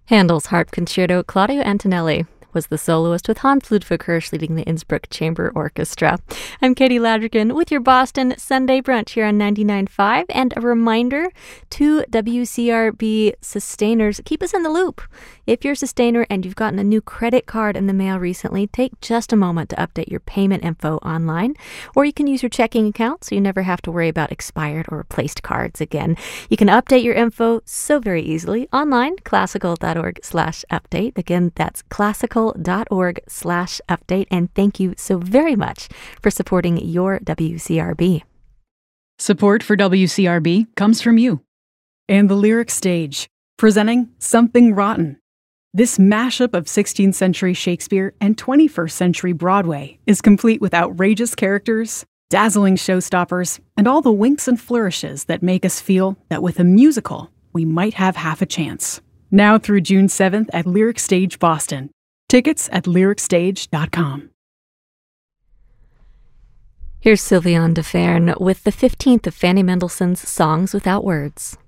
Handel's Harp Concerto, Claudio Antonelli was the soloist, with Hans Ludwig Hirsch leading the Innsbruck Chamber Orchestra. I'm Katie Ladrigan with your Boston Sunday Brunch here on 99.5, and a reminder to WCRB sustainers, keep us in the loop. If you're a sustainer and you've gotten a new credit card in the mail recently, take just a moment to update your payment info online, or you can use your checking account so you never have to worry about expired or replaced cards again. You can update your info so very easily online, classical.org/update. Again, that's classical.org/update. And thank you so very much for supporting your WCRB. Support for WCRB comes from you and the Lyric Stage, presenting Something Rotten. This mashup of 16th century Shakespeare and 21st century Broadway is complete with outrageous characters, dazzling showstoppers, and all the winks and flourishes that make us feel that with a musical, we might have half a chance. Now through June 7th at Lyric Stage Boston. Tickets at lyricstage.com. Here's Sylviane de Fern with the 15th of Fanny Mendelssohn's Songs Without Words.